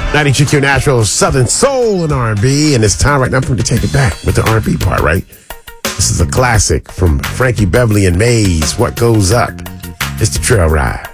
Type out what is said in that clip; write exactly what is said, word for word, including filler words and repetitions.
ninety-two Q Nashville, Southern Soul and R and B, and it's time right now for me to take it back with the R and B part, right? This is a classic from Frankie Beverly and Maze, What Goes Up. It's the Trail Ride.